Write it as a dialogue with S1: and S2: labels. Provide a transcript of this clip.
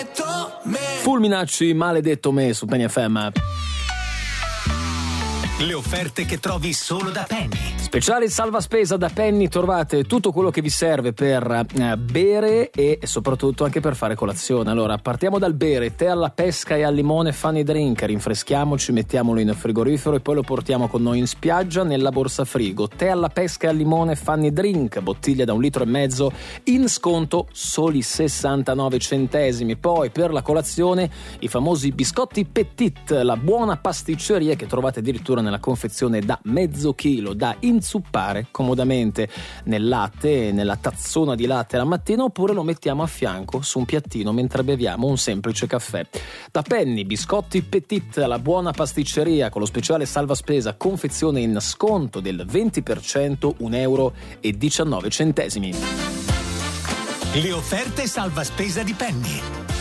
S1: Fulminacci, maledetto me su Penny FM.
S2: Le offerte che trovi solo da Penny.
S1: Speciali salva spesa da Penny, trovate tutto quello che vi serve per bere e soprattutto anche per fare colazione. Allora, partiamo dal bere: tè alla pesca e al limone Funny Drink. Rinfreschiamoci, mettiamolo in frigorifero e poi lo portiamo con noi in spiaggia nella borsa frigo. Tè alla pesca e al limone Funny Drink, bottiglia da 1,5 litri, in sconto soli 69 centesimi. Poi per la colazione i famosi biscotti Petit, la buona pasticceria che trovate addirittura nella confezione da mezzo chilo, da inzuppare comodamente nel latte, nella tazzona di latte la mattina, oppure lo mettiamo a fianco su un piattino mentre beviamo un semplice caffè. Da Penny, biscotti Petit, la buona pasticceria con lo speciale salva spesa, confezione in sconto del 20%, 1,19 euro.
S2: Le offerte salva spesa di Penny.